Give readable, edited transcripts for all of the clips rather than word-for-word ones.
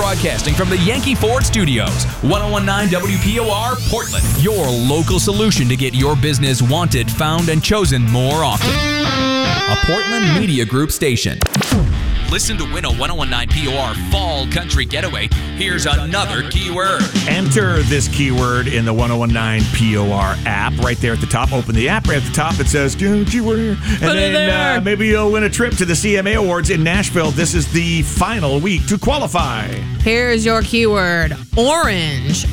broadcasting from the Yankee Ford Studios, 1019 WPOR, Portland. Your local solution to get your business wanted, found, and chosen more often. A Portland Media Group station. Listen to Winnow 1019 POR Fall Country Getaway. Here's another keyword. Enter this keyword in the 1019 POR app right there at the top. Open the app right at the top. It says keyword here. And then maybe you'll win a trip to the CMA Awards in Nashville. This is the final week to qualify. Here's your keyword. Orange.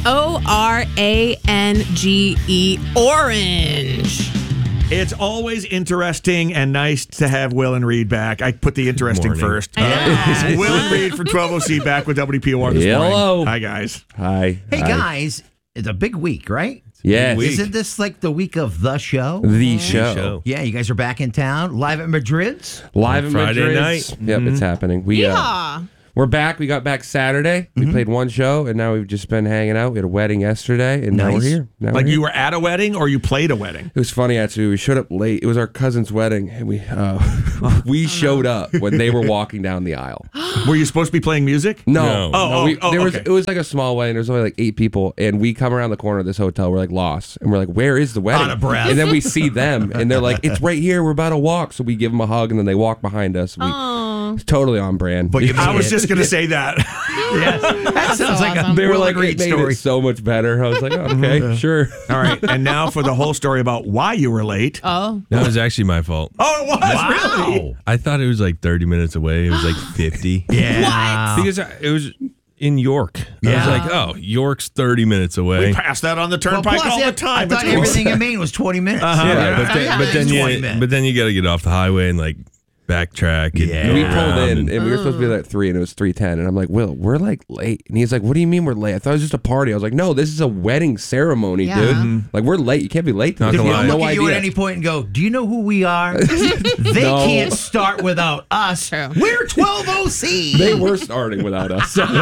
O-R-A-N-G-E. Orange. It's always interesting and nice to have Will and Reed back. I put the interesting first. Will and Reed from 12OC back with WPOR this morning. Hello. Hi, guys. Hi. Hey, guys. It's a big week, right? Yes. Isn't this like the week of the show? The show. Yeah, you guys are back in town, live at Madrid's. Live in Friday Madrid. night. Yep, it's happening. We're back. We got back Saturday. We played one show, and now we've just been hanging out. We had a wedding yesterday, and now we're here. Like you were at a wedding or you played a wedding? It was funny, actually. We showed up late. It was our cousin's wedding, and we showed up when they were walking down the aisle. Were you supposed to be playing music? No. Okay. It was like a small wedding. There was only like 8 people, and we come around the corner of this hotel. We're like lost, and we're like, "Where is the wedding?" Out of breath. And then we see them, and they're like, "It's right here. We're about to walk." So we give them a hug, and then they walk behind us. It's totally on brand. But I was just going to say that. Yes. That sounds like a They were like, great it made story. it so much better. I was like, okay, sure. All right. And now for the whole story about why you were late. Oh. That was actually my fault. Oh, it was? Really? I thought it was like 30 minutes away. It was like 50. Yeah. Because it was in York. I was like, oh, York's 30 minutes away. We pass that on the turnpike all the time. I thought everything in Maine was 20 minutes. But then you got to get off the highway and like backtrack. And We pulled in, and we were supposed to be there at 3, and it was 3:10. And I'm like, Will, we're like late. And he's like, what do you mean we're late? I thought it was just a party. I was like, no, this is a wedding ceremony, dude. Like, we're late. You can't be late. Not Did gonna you lie. look No at you idea. at any point and go, do you know who we are? They can't start without us. True. We're 12OC. They were starting without us. No.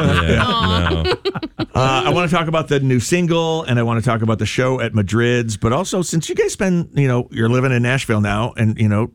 I want to talk about the new single, and I want to talk about the show at Madrid's. But also, since you guys you're living in Nashville now, and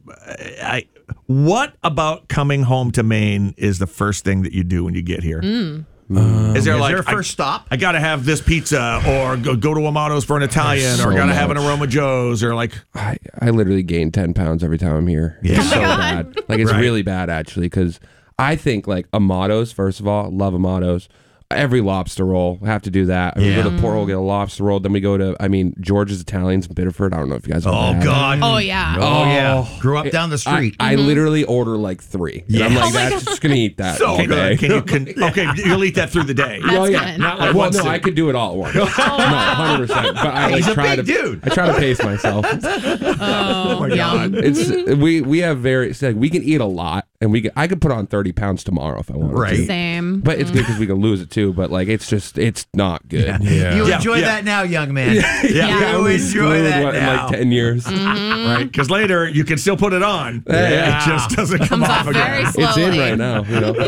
what about coming home to Maine is the first thing that you do when you get here? Is there a first stop? I got to have this pizza, or go to Amato's for an Italian, or got to have an Aroma Joe's, or like. I literally gain 10 pounds every time I'm here. Yeah. It's so bad. Like, it's really bad, actually, because I think, like, Amato's, first of all, love Amato's. Every lobster roll, have to do that. We go to Port Roll, get a lobster roll. Then we go to, George's Italians in Biddeford. I don't know if you guys know that. God. Oh, yeah. Oh, yeah. Grew up down the street. I literally order like 3. And I'm like, that's just going to eat that all day. Okay, you'll eat that through the day. Oh, yeah. good. Not like Well, once. no, I could do it all at once. No, 100%. But I like He's a try big to. dude. I try to pace myself. Oh, my God. It's we have it's like we can eat a lot, and I could put on 30 pounds tomorrow if I wanted to. Same. But it's good because we can lose it too. But like, it's not good. Yeah. You enjoy that now, young man. Yeah. You enjoy that in now. like 10 years. Right? Because later you can still put it on. Yeah. It just doesn't come Comes off off very again. slowly. It's in right now.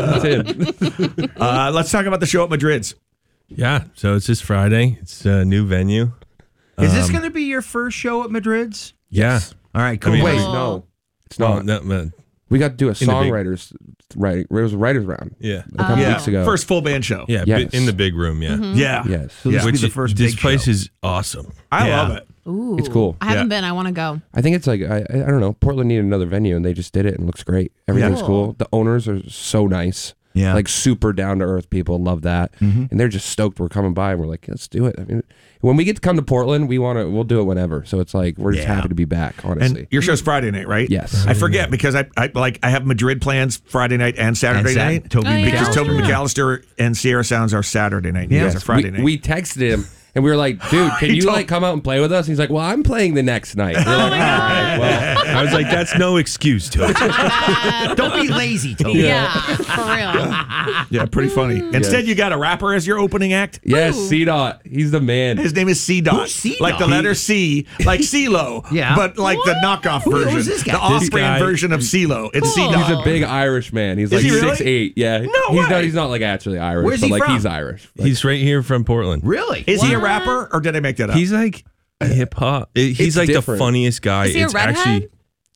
It's in. Let's talk about the show at Madrid's. Yeah. So it's this Friday. It's a new venue. Is this going to be your first show at Madrid's? Yeah. All right, cool. I mean, Wait, no, it's not. We got to do a the big- songwriters writing. It was a writers round. Yeah. A couple weeks ago. First full band show. Yeah. Yes. In the big room. Yeah. Yeah. Yes. So this will be the first This big place show. is awesome. I love it. Ooh. It's cool. I haven't been. I want to go. I think it's like I don't know. Portland needed another venue, and they just did it, and it looks great. Everything's cool. The owners are so nice. Yeah. Like super down to earth people. Love that, and they're just stoked we're coming by. And we're like, let's do it. I mean, when we get to come to Portland, we'll do it whenever. So it's like we're just happy to be back. Honestly, And your show's Friday night, right? Yes. I forget because I have Madrid plans Friday night and Saturday night. Toby Because McAllister. Toby McAllister and Sierra Sounds are Saturday night. Yeah. You guys are Friday night. we texted him. And we were like, dude, can you like come out and play with us? And he's like, well, I'm playing the next night. We're like, all right, well, I was like, that's no excuse to it. Don't be lazy, Toby. Yeah, for real. yeah, pretty funny. Instead, you got a rapper as your opening act. yes, C-Dot. He's the man. His name is C-Dot. Who's C-Dot? Like the letter C, like CeeLo. Yeah. But like the knockoff version. Who's this guy? The This off-brand guy- version of CeeLo. It's Cool. C-Dot. He's a big Irish man. He's Is like he really? 6'8". Yeah. No way. He's not like actually Irish, Where's but he like from? he's Irish. Like, He's right here from Portland. Really? Is he a rapper or did I make that up? He's like hip hop. He's It's like different. the funniest guy. Is he a It's redhead? actually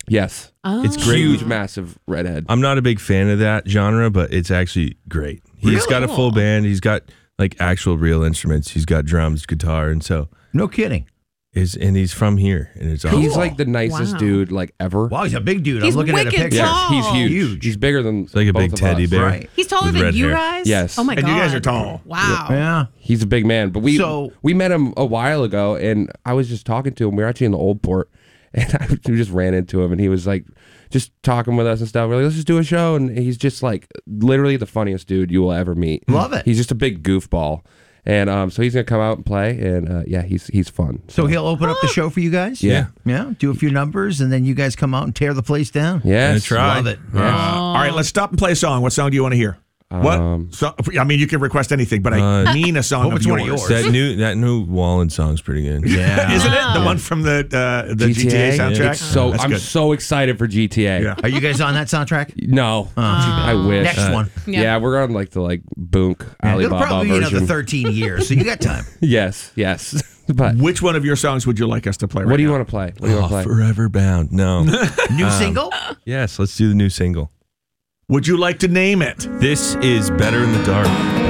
Yes. It's great. Huge, massive redhead. I'm not a big fan of that genre, but it's actually great. He's got a full band. He's got like actual real instruments. He's got drums, guitar, and so No kidding. and he's from here, and it's awesome. He's like the nicest Wow. dude like ever. Wow, he's a big dude. He's I'm looking at a wicked picture. tall. Yes, he's huge. He's bigger than like a both big of teddy us. bear. Right. He's taller With than red you hair. guys? Yes. Oh my And God. you guys are tall. Wow. Yeah. He's a big man, but we So- met him a while ago, and I was just talking to him. We were actually in the Old Port, and we just ran into him, and he was like, just talking with us and stuff. We're like, let's just do a show, and he's just like literally the funniest dude you will ever meet. Love it. He's just a big goofball, and so he's gonna come out and play, and yeah, he's fun. So he'll open up the show for you guys? Yeah. Yeah. Do a few numbers, and then you guys come out and tear the place down. Yes. try. Love it. All right, let's stop and play a song. What song do you want to hear? What? So, I mean, you can request anything, but I mean a song hope of it's one of yours. yours. That new Wallen song's pretty good. Yeah. Isn't it? The one from the GTA soundtrack? It's so That's I'm good. so excited for GTA. Yeah. Are you guys on that soundtrack? No, I wish. Next one. Yeah. we're on like the Boonk It'll Alibaba probably be version. another 13 years, so you got time. Yes. But Which one of your songs would you like us to play right what do you now? want to play? What do you want to play? Forever Bound. No. New single? Yes, let's do the new single. Would you like to name it? This is Better in the Dark.